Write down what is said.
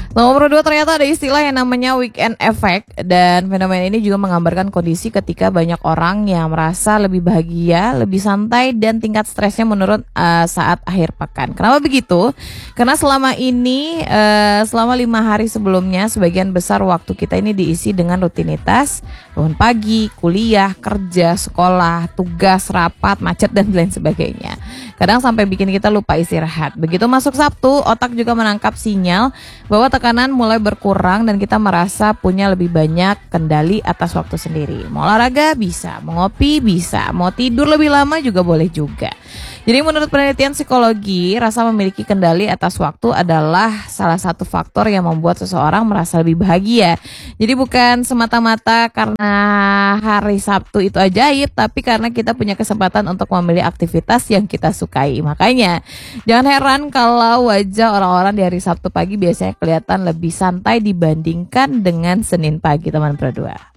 Nomor 2, ternyata ada istilah yang namanya weekend effect, dan fenomena ini juga menggambarkan kondisi ketika banyak orang yang merasa lebih bahagia, lebih santai, dan tingkat stresnya menurun saat akhir pekan. Kenapa begitu? Karena selama ini, selama 5 hari sebelumnya, sebagian besar waktu kita ini diisi dengan rutinitas, bangun pagi, kuliah, kerja, sekolah, tugas, rapat, macet, dan lain sebagainya. Kadang sampai bikin kita lupa istirahat. Begitu masuk Sabtu, otak juga menangkap sinyal bahwa tekanan mulai berkurang dan kita merasa punya lebih banyak kendali atas waktu sendiri. Mau olahraga bisa, mau ngopi bisa, mau tidur lebih lama juga boleh juga. Jadi menurut penelitian psikologi, rasa memiliki kendali atas waktu adalah salah satu faktor yang membuat seseorang merasa lebih bahagia. Jadi bukan semata-mata karena hari Sabtu itu ajaib, tapi karena kita punya kesempatan untuk memilih aktivitas yang kita sukai. Makanya jangan heran kalau wajah orang-orang di hari Sabtu pagi biasanya kelihatan lebih santai dibandingkan dengan Senin pagi, teman berdua.